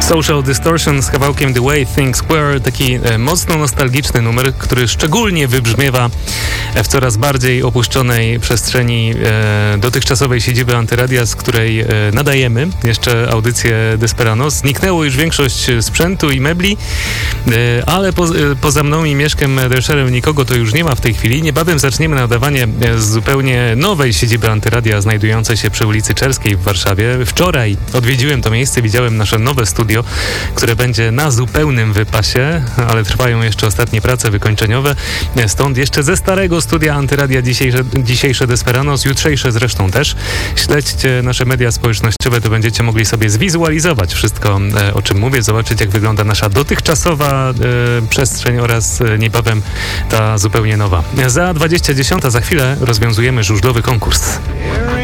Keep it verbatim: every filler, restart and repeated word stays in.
Social Distortion z kawałkiem The Way Things Were, taki e, mocno nostalgiczny numer, który szczególnie wybrzmiewa w coraz bardziej opuszczonej przestrzeni e, dotychczasowej siedziby Antyradia, z której e, nadajemy jeszcze audycję Desperanos. Zniknęło już większość sprzętu i mebli, e, ale po, e, poza mną i Mieszkiem Derszerem nikogo to już nie ma w tej chwili. Niebawem zaczniemy nadawanie z zupełnie nowej siedziby Antyradia, znajdującej się przy ulicy Czerskiej w Warszawie. Wczoraj odwiedziłem to miejsce, widziałem nasze nowe studio, które będzie na zupełnym wypasie, ale trwają jeszcze ostatnie prace wykończeniowe. Stąd jeszcze ze starego studia Antyradia dzisiejsze, dzisiejsze Desperanos, jutrzejsze zresztą też. Śledźcie nasze media społecznościowe, to będziecie mogli sobie zwizualizować wszystko, o czym mówię, zobaczyć, jak wygląda nasza dotychczasowa e, przestrzeń oraz e, niebawem ta zupełnie nowa. Za dwadzieścia dziesiąta, za chwilę rozwiązujemy żużlowy konkurs.